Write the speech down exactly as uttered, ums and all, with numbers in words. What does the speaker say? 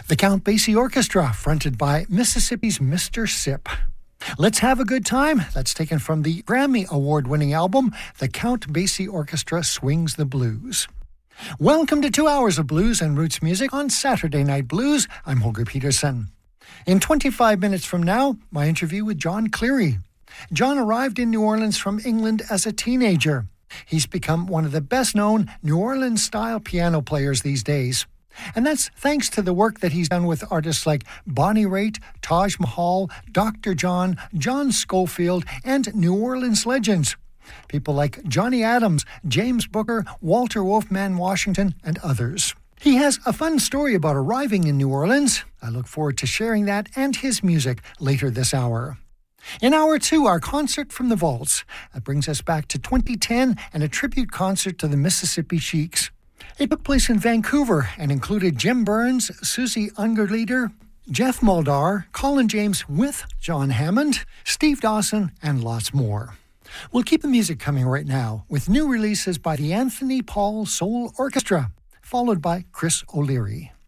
The Count Basie Orchestra, fronted by Mississippi's Mister Sipp. Let's Have a Good Time. That's taken from the Grammy Award-winning album, The Count Basie Orchestra Swings the Blues. Welcome to two hours of blues and roots music on Saturday Night Blues. I'm Holger Peterson. In twenty-five minutes from now, my interview with John Cleary. John arrived in New Orleans from England as a teenager. He's become one of the best-known New Orleans-style piano players these days. And that's thanks to the work that he's done with artists like Bonnie Raitt, Taj Mahal, Doctor John, John Scofield, and New Orleans legends. People like Johnny Adams, James Booker, Walter Wolfman Washington, and others. He has a fun story about arriving in New Orleans. I look forward to sharing that and his music later this hour. In hour two, our concert from the vaults. That brings us back to twenty ten and a tribute concert to the Mississippi Sheiks. It took place in Vancouver and included Jim Burns, Susie Ungerleider, Jeff Muldaur, Colin James with John Hammond, Steve Dawson, and lots more. We'll keep the music coming right now with new releases by the Anthony Paul Soul Orchestra, followed by Chris O'Leary.